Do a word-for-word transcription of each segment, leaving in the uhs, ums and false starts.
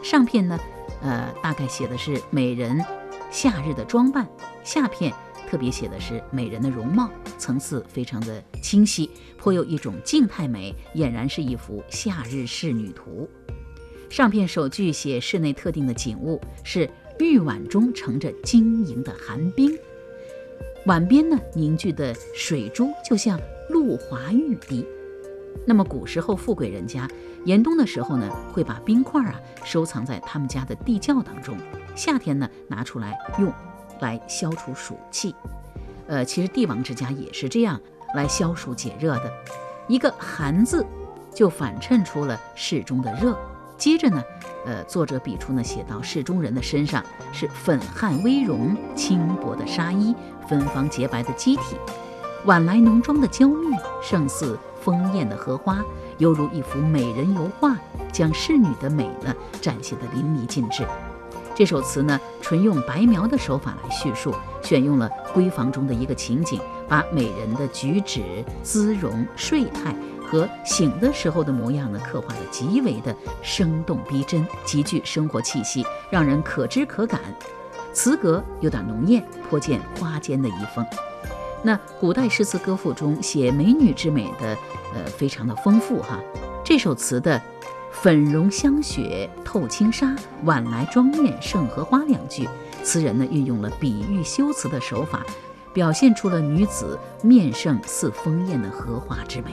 上片呢，呃，大概写的是美人夏日的装扮，下片特别写的是美人的容貌，层次非常的清晰，颇有一种静态美，俨然是一幅夏日仕女图。上片首句写室内特定的景物，是玉碗中盛着晶莹的寒冰，碗边呢凝聚的水珠就像露华玉滴。那么古时候富贵人家严冬的时候呢，会把冰块啊收藏在他们家的地窖当中，夏天呢拿出来用来消除暑气。呃，其实帝王之家也是这样来消暑解热的。一个寒字就反衬出了室中的热。接着呢，呃，作者笔触呢写到室中人的身上是粉汗微融、轻薄的纱衣、芬芳洁白的机体，晚来浓妆的娇蜜，胜似丰艳的荷花，犹如一幅美人油画，将仕女的美呢展现得淋漓尽致。这首词呢，纯用白描的手法来叙述，选用了闺房中的一个情景，把美人的举止、姿容、睡态和醒的时候的模样呢，刻画得极为的生动逼真，极具生活气息，让人可知可感。词格有点浓艳，颇见花间的遗风。那古代诗词歌赋中写美女之美的，呃，非常的丰富哈。这首词的粉容香雪透轻纱，晚来妆面胜荷花两句，词人呢运用了比喻修辞的手法，表现出了女子面胜似丰艳的荷花之美。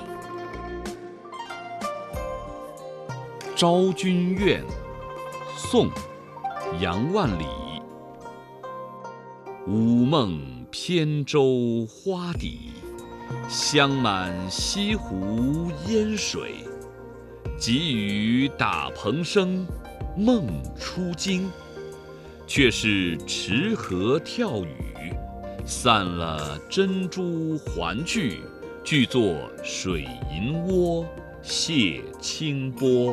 昭君怨，宋·杨万里。午梦扁舟花底，香满西湖烟水。急雨打蓬生，梦初惊。却是池河跳雨，散了珍珠环聚，俱作水银窝，泻清波。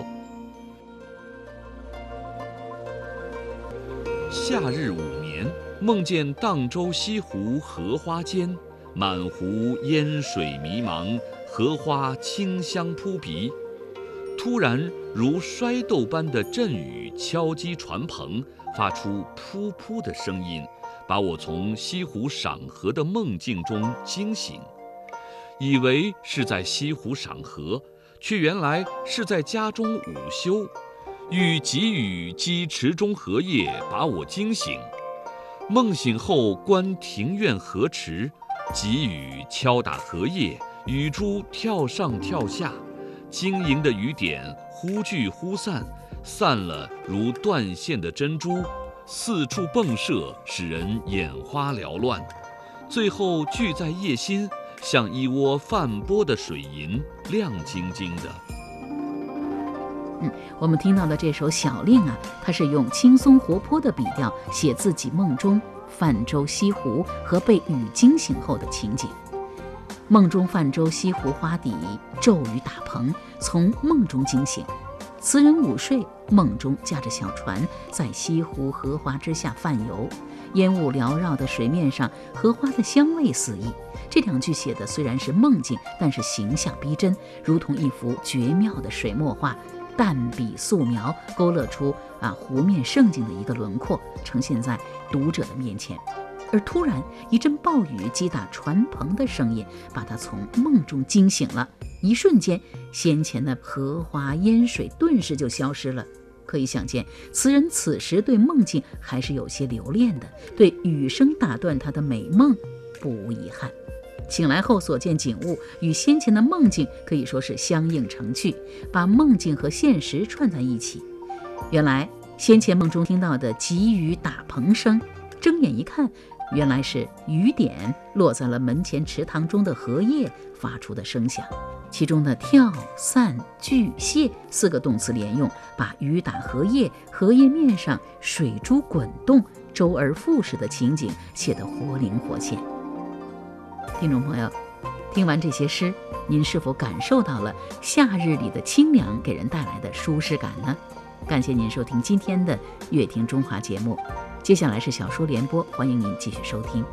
夏日午眠，梦见荡舟西湖荷花间，满湖烟水迷茫，荷花清香扑鼻。突然如摔豆般的阵雨敲击船棚，发出噗噗的声音，把我从西湖赏荷的梦境中惊醒。以为是在西湖赏荷，却原来是在家中午休。遇急雨击池中荷叶，把我惊醒。梦醒后观庭院荷池，急雨敲打荷叶，雨珠跳上跳下，晶莹的雨点忽聚忽散，散了如断线的珍珠，四处迸射，使人眼花缭乱。最后聚在叶心，像一窝泛波的水银，亮晶晶的。 嗯，我们听到的这首小令啊，它是用轻松活泼的笔调写自己梦中泛舟西湖和被雨惊醒后的情景。梦中泛舟西湖花底，骤雨打蓬，从梦中惊醒。词人午睡，梦中驾着小船在西湖荷花之下泛游，烟雾缭绕的水面上，荷花的香味四溢。这两句写的虽然是梦境，但是形象逼真，如同一幅绝妙的水墨画，淡笔素描，勾勒出啊湖面胜景的一个轮廓，呈现在读者的面前。而突然一阵暴雨击打船棚的声音，把他从梦中惊醒了。一瞬间，先前的荷花烟水顿时就消失了。可以想见，词人此时对梦境还是有些留恋的，对雨声打断他的美梦不无遗憾。醒来后所见景物与先前的梦境可以说是相映成趣，把梦境和现实串在一起。原来先前梦中听到的急雨打蓬声，睁眼一看，原来是雨点落在了门前池塘中的荷叶发出的声响。其中的跳、散、聚、泻四个动词连用，把雨打荷叶、荷叶面上水珠滚动、周而复始的情景写得活灵活现。听众朋友，听完这些诗，您是否感受到了夏日里的清凉给人带来的舒适感呢？感谢您收听今天的乐听中华节目，接下来是小说联播，欢迎您继续收听。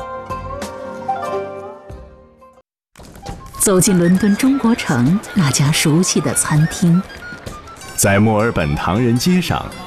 走进伦敦中国城那家熟悉的餐厅， 在墨尔本唐人街上